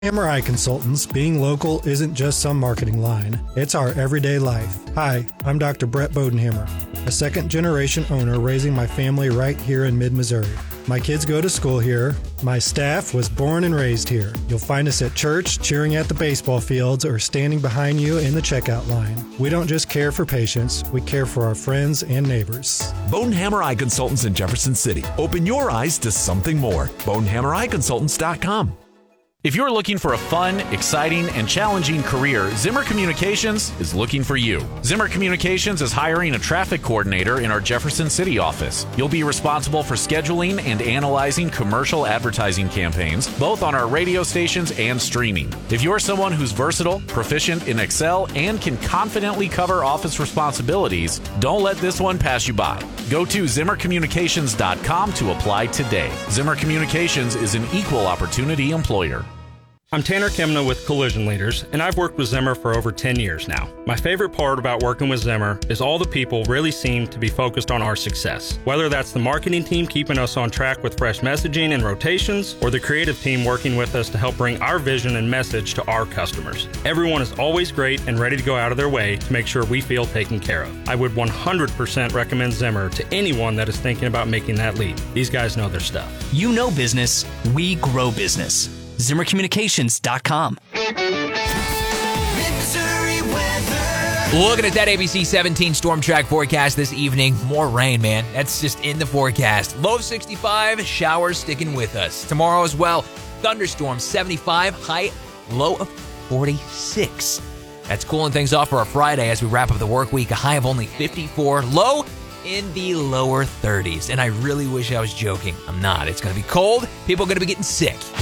Hammer Eye Consultants, being local isn't just some marketing line. It's our everyday life. Hi, I'm Dr. Brett Bodenhammer, a second-generation owner raising my family right here in mid-Missouri. My kids go to school here. My staff was born and raised here. You'll find us at church, cheering at the baseball fields, or standing behind you in the checkout line. We don't just care for patients, we care for our friends and neighbors. Bodenhammer Eye Consultants in Jefferson City. Open your eyes to something more. BodenhammerEyeConsultants.com. If you're looking for a fun, exciting, and challenging career, Zimmer Communications is looking for you. Zimmer Communications is hiring a traffic coordinator in our Jefferson City office. You'll be responsible for scheduling and analyzing commercial advertising campaigns, both on our radio stations and streaming. If you're someone who's versatile, proficient in Excel, and can confidently cover office responsibilities, don't let this one pass you by. Go to ZimmerCommunications.com to apply today. Zimmer Communications is an equal opportunity employer. I'm Tanner Kemna with Collision Leaders, and I've worked with Zimmer for over 10 years now. My favorite part about working with Zimmer is all the people really seem to be focused on our success. Whether that's the marketing team keeping us on track with fresh messaging and rotations, or the creative team working with us to help bring our vision and message to our customers. Everyone is always great and ready to go out of their way to make sure we feel taken care of. I would 100% recommend Zimmer to anyone that is thinking about making that leap. These guys know their stuff. You know business, we grow business. ZimmerCommunications.com. Looking at that ABC 17 storm track forecast this evening. More rain, man. That's just in the forecast. Low of 65, showers sticking with us. Tomorrow as well, thunderstorms 75, low of 46. That's cooling things off for our Friday as we wrap up the work week. A high of only 54, low in the lower 30s. And I really wish I was joking. I'm not. It's going to be cold. People are going to be getting sick.